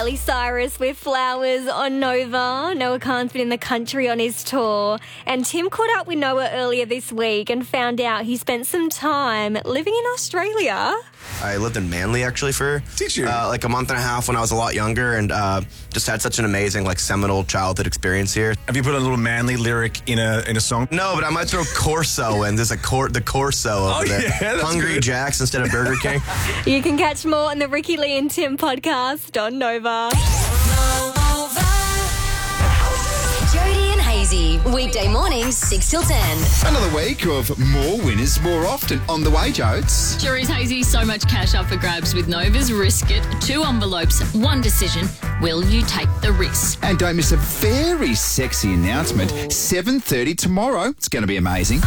Miley Cyrus with Flowers on Nova. Noah Khan's been in the country on his tour, and Tim caught up with Noah earlier this week and found out he spent some time living in Australia. I lived in Manly, actually, for Did you? like a month and a half when I was a lot younger, and just had such an amazing, seminal childhood experience here. Have you put a little Manly lyric in a song? No, but I might throw Corso in. There's the Corso over there. Yeah, that's Hungry good. Jacks instead of Burger King. You can catch more on the Ricky Lee and Tim podcast on Nova. Jody and Hazy, weekday mornings 6 till 10. Another week of more winners more often. On the way, Jodes. Jury's Hazy, so much cash up for grabs with Nova's Risk It. 2 envelopes, 1 decision. Will you take the risk? And don't miss a very sexy announcement. 7:30 tomorrow. It's going to be amazing.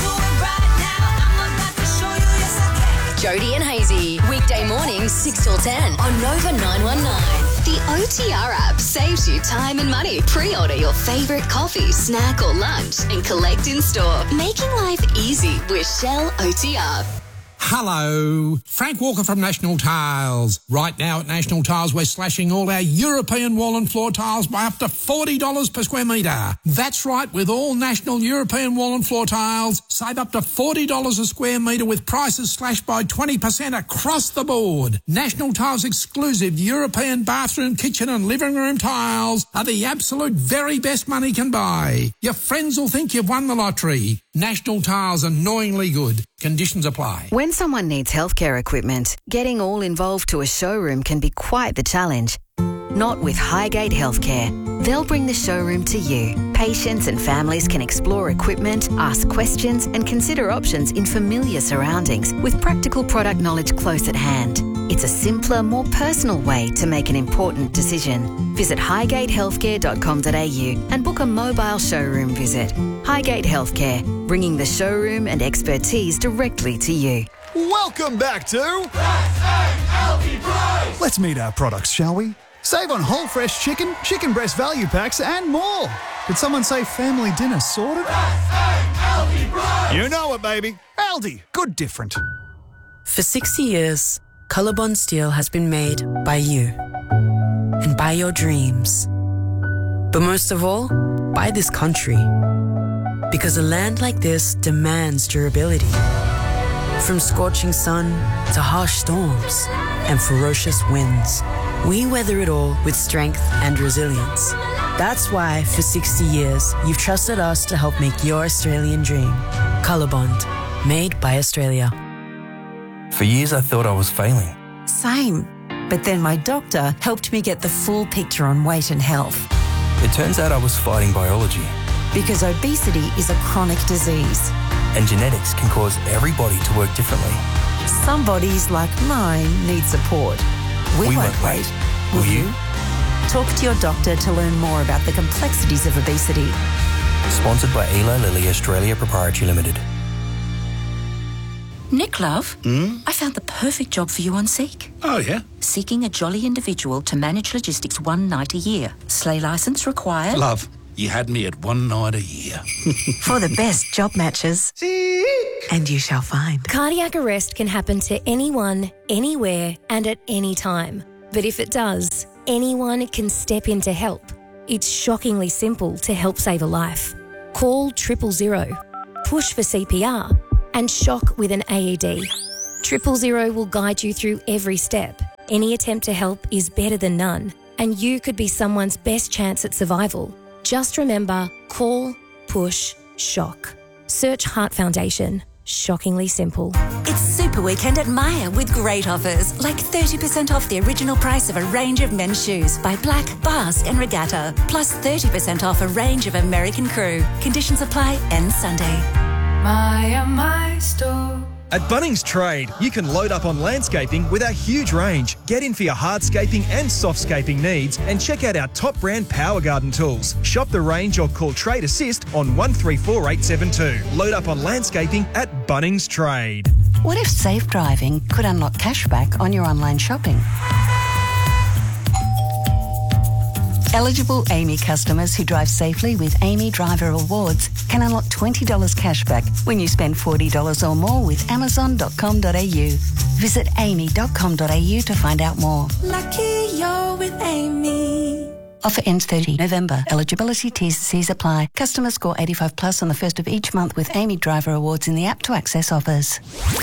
Jody and Hazy, weekday mornings 6 till 10 on Nova 919. The OTR app saves you time and money. Pre-order your favourite coffee, snack or lunch and collect in store. Making life easy with Shell OTR. Hello, Frank Walker from National Tiles. Right now at National Tiles, we're slashing all our European wall and floor tiles by up to $40 per square metre. That's right, with all National European wall and floor tiles, save up to $40 a square metre with prices slashed by 20% across the board. National Tiles exclusive European bathroom, kitchen and living room tiles are the absolute very best money can buy. Your friends will think you've won the lottery. National Tiles, annoyingly good. Conditions apply. When someone needs healthcare equipment, getting all involved to a showroom can be quite the challenge. Not with Highgate Healthcare. They'll bring the showroom to you. Patients and families can explore equipment, ask questions and consider options in familiar surroundings with practical product knowledge close at hand. It's a simpler, more personal way to make an important decision. Visit highgatehealthcare.com.au and book a mobile showroom visit. Highgate Healthcare, bringing the showroom and expertise directly to you. Welcome back to Let's meet our products, shall we? Save on whole fresh chicken, chicken breast value packs and more. Did someone say family dinner sorted? You know it, baby. Aldi, good different. For 60 years, Colorbond Steel has been made by you and by your dreams. But most of all, by this country. Because a land like this demands durability. From scorching sun to harsh storms and ferocious winds, we weather it all with strength and resilience. That's why, for 60 years, you've trusted us to help make your Australian dream. Colorbond, made by Australia. For years, I thought I was failing. Same. But then my doctor helped me get the full picture on weight and health. It turns out I was fighting biology. Because obesity is a chronic disease. And genetics can cause every body to work differently. Some bodies, like mine, need support. We won't wait. Will you? Talk to your doctor to learn more about the complexities of obesity. Sponsored by Eli Lilly Australia Proprietary Limited. Nick, love, I found the perfect job for you on Seek. Oh, yeah? Seeking a jolly individual to manage logistics 1 night a year. Sleigh licence required. Love, you had me at 1 night a year. For the best job matches. And you shall find. Cardiac arrest can happen to anyone, anywhere, and at any time. But if it does, anyone can step in to help. It's shockingly simple to help save a life. Call 000, push for CPR, and shock with an AED. 000 will guide you through every step. Any attempt to help is better than none, and you could be someone's best chance at survival. Just remember, call, push, shock. Search Heart Foundation. Shockingly simple. It's Super Weekend at Myer with great offers, like 30% off the original price of a range of men's shoes by Black, Bars and Regatta, plus 30% off a range of American Crew. Conditions apply, end Sunday. My store. At Bunnings Trade, you can load up on landscaping with our huge range. Get in for your hardscaping and softscaping needs and check out our top brand Power Garden tools. Shop the range or call Trade Assist on 134872. Load up on landscaping at Bunnings Trade. What if safe driving could unlock cashback on your online shopping? Eligible Amy customers who drive safely with Amy Driver Awards can unlock $20 cashback when you spend $40 or more with Amazon.com.au. Visit amy.com.au to find out more. Lucky you're with Amy. Offer ends 30 November. Eligibility T&Cs apply. Customers score 85 plus on the first of each month with Amy Driver Awards in the app to access offers.